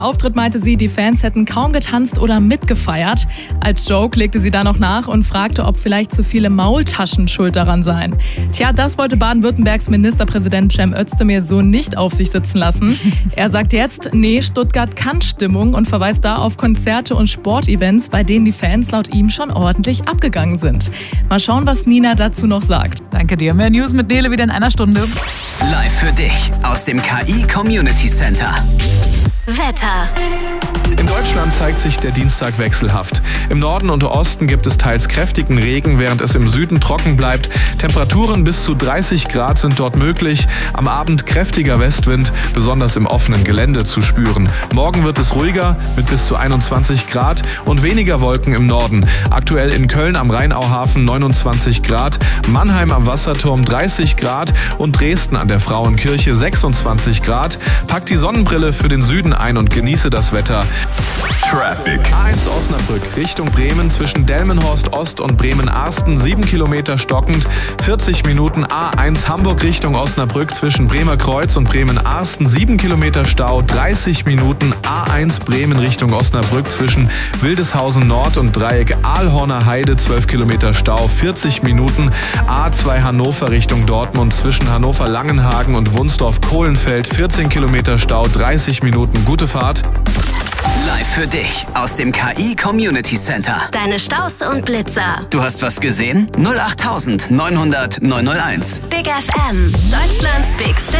Auftritt meinte sie, die Fans hätten kaum getanzt oder mitgefeiert. Als Joke legte sie da noch nach und fragte, ob vielleicht zu viele Maultaschen schuld daran seien. Tja, das wollte Baden-Württembergs Ministerpräsident Cem Özdemir so nicht auf sich sitzen lassen. Er sagt jetzt, nee, Stuttgart kann Stimmung und verweist da auf Konzerte und Sportevents, bei denen die Fans laut ihm schon ordentlich abgegangen sind. Mal schauen, was Nina dazu noch sagt. Danke dir. Mehr News mit Nele wieder in einer Stunde. Live für dich aus dem KI Community Center. Wetter. In Deutschland zeigt sich der Dienstag wechselhaft. Im Norden und Osten gibt es teils kräftigen Regen, während es im Süden trocken bleibt. Temperaturen bis zu 30 Grad sind dort möglich. Am Abend kräftiger Westwind, besonders im offenen Gelände zu spüren. Morgen wird es ruhiger mit bis zu 21 Grad und weniger Wolken im Norden. Aktuell in Köln am Rheinauhafen 29 Grad, Mannheim am Wasserturm 30 Grad und Dresden an der Frauenkirche 26 Grad. Pack die Sonnenbrille für den Süden ein und genieße das Wetter. Traffic. A1 Osnabrück Richtung Bremen zwischen Delmenhorst Ost und Bremen-Arsten 7 Kilometer stockend, 40 Minuten. A1 Hamburg Richtung Osnabrück zwischen Bremer Kreuz und Bremen-Arsten 7 Kilometer Stau, 30 Minuten. A1 Bremen Richtung Osnabrück zwischen Wildeshausen Nord und Dreieck Aalhorner Heide 12 Kilometer Stau, 40 Minuten. A2 Hannover Richtung Dortmund zwischen Hannover-Langenhagen und Wunsdorf-Kohlenfeld 14 Kilometer Stau, 30 Minuten. Gute Fahrt. Live für dich aus dem KI Community Center. Deine Staus und Blitzer. Du hast was gesehen? 08900 901. Big FM. Deutschlands bigste